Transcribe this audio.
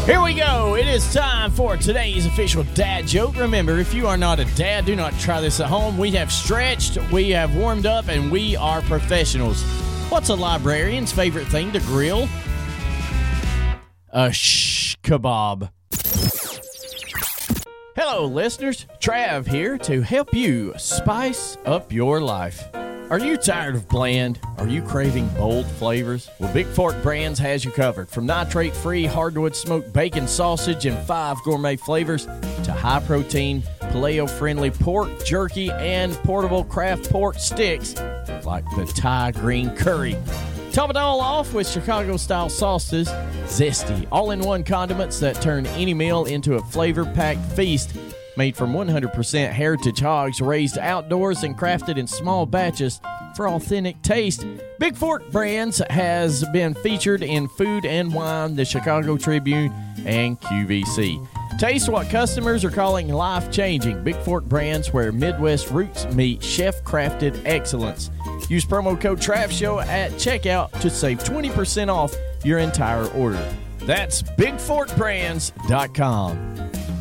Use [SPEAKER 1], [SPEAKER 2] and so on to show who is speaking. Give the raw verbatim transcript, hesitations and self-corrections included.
[SPEAKER 1] Here we go. It is time for today's official dad joke. Remember, if you are not a dad, do not try this at home. We have stretched, we have warmed up, and we are professionals. What's a librarian's favorite thing to grill? A shh kebab. Hello, listeners. Trav here to help you spice up your life. Are you tired of bland? Are you craving bold flavors? Well, Big Fork Brands has you covered. From nitrate-free hardwood smoked bacon sausage in five gourmet flavors to high-protein, paleo-friendly pork jerky and portable craft pork sticks like the Thai green curry. Top it all off with Chicago-style sauces, zesty, all-in-one condiments that turn any meal into a flavor-packed feast. Made from one hundred percent heritage hogs raised outdoors and crafted in small batches for authentic taste. Big Fork Brands has been featured in Food and Wine, the Chicago Tribune, and Q V C. Taste what customers are calling life-changing. Big Fork Brands, where Midwest roots meet chef-crafted excellence. Use promo code TRAVSHOW at checkout to save twenty percent off your entire order. That's big fork brands dot com.